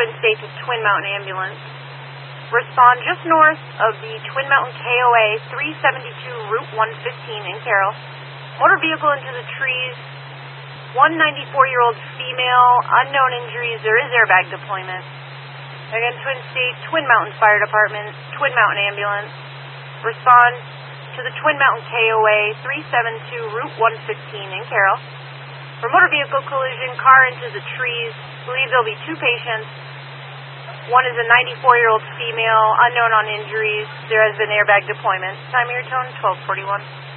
Twin States with Twin Mountain Ambulance. Respond just north of the Twin Mountain KOA 372 Route 115 in Carroll. Motor vehicle into the trees. 194-year-old female, unknown injuries. There is airbag deployment. Again, Twin States, Twin Mountain Fire Department, Twin Mountain Ambulance. Respond to the Twin Mountain KOA 372 Route 115 in Carroll. For motor vehicle collision, car into the trees. Believe there'll be 2 patients. One is a 94-year-old female, unknown on injuries. There has been airbag deployment. Time of your tone, 1241.